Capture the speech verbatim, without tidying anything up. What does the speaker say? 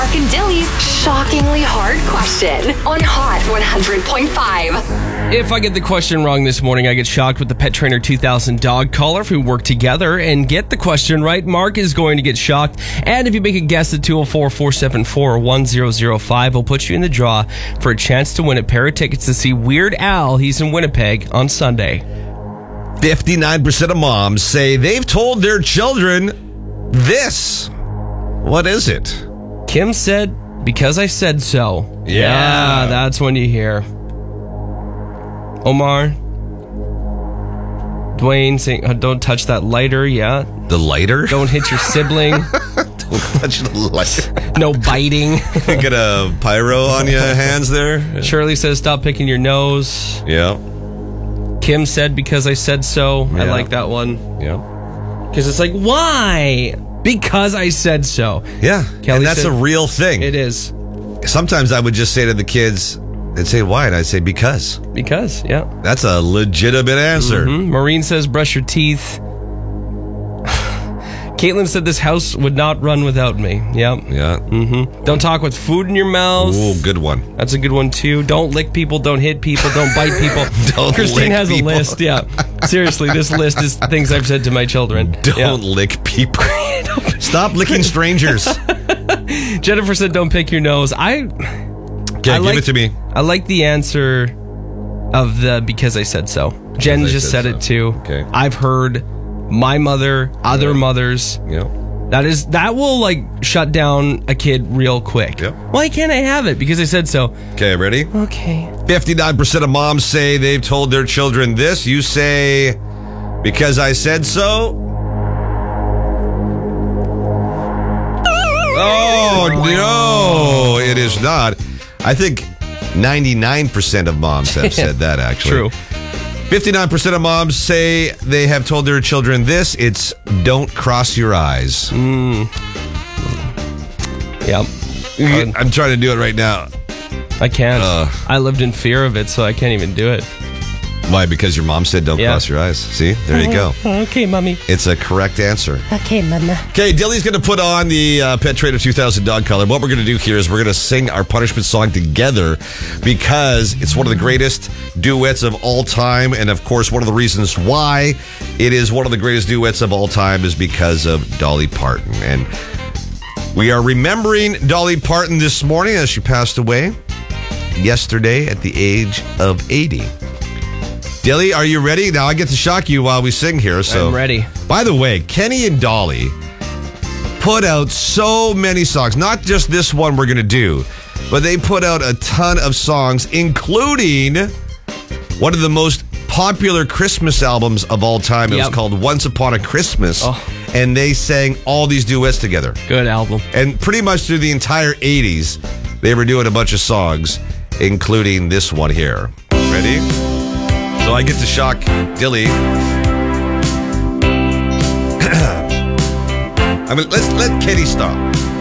Mark and Dilly's shockingly hard question on Hot one hundred point five. If I get the question wrong this morning, I get shocked with the Pet Trainer two thousand dog collar. If we work together and get the question right, Mark is going to get shocked. And if you make a guess at two oh four, four seven four, one oh oh five, we'll put you in the draw for a chance to win a pair of tickets to see Weird Al. He's in Winnipeg on Sunday. fifty-nine percent of moms say they've told their children this. What is it? Kim said, because I said so. Yeah. Yeah, that's when you hear. Omar, Dwayne saying, oh, don't touch that lighter. Yeah. The lighter? Don't hit your sibling. Don't touch the lighter. No biting. Get a pyro on your hands there. Shirley says, stop picking your nose. Yeah. Kim said, because I said so. I Yeah. like that one. Yeah. Because it's like, why? Because I said so. Yeah. Kelly and that's said- a real thing. It is. Sometimes I would just say to the kids, they'd say, why? And I'd say, because. Because, yeah. That's a legitimate answer. Mm-hmm. Maureen says, brush your teeth. Caitlin said, this house would not run without me. Yep. Yeah. Mm-hmm. Don't talk with food in your mouth. Ooh, good one. That's a good one, too. Don't lick people. Don't hit people. Don't bite people. Don't Christine lick has people. a list. Yeah. Seriously, this list is things I've said to my children. Don't Yeah. lick people. Stop licking strangers. Jennifer said, don't pick your nose. I... Okay, I give like- it to me. I like the answer of the because I said so. Jen I just said said so. it too. Okay. I've heard my mother, other Yeah. mothers. Yeah. That is that will like shut down a kid real quick. Yep. Why can't I have it? Because I said so. Okay, ready? Okay. fifty-nine percent of moms say they've told their children this. You say, because I said so. Oh, no, it is not. I think ninety-nine percent of moms have said that, actually. True. fifty-nine percent of moms say they have told their children this. It's don't cross your eyes. Yep. I'm trying to do it right now. I can't. Uh. I lived in fear of it, so I can't even do it. Why? Because your mom said don't Yeah. cross your eyes. See? There you go. Okay, mommy. It's a correct answer. Okay, mama. Okay, Dilly's going to put on the uh, Pet Trainer two thousand dog collar. What we're going to do here is we're going to sing our punishment song together because it's one of the greatest duets of all time. And, of course, one of the reasons why it is one of the greatest duets of all time is because of Dolly Parton. And we are remembering Dolly Parton this morning as she passed away yesterday at the age of eighty. Dilly, are you ready? Now I get to shock you while we sing here. So I'm ready. By the way, Kenny and Dolly put out so many songs. Not just this one we're going to do, but they put out a ton of songs, including one of the most popular Christmas albums of all time. It Yep. was called Once Upon a Christmas. Oh. And they sang all these duets together. Good album. And pretty much through the entire eighties, they were doing a bunch of songs, including this one here. Ready? So I get to shock Dilly. I mean, let's let Kenny stop.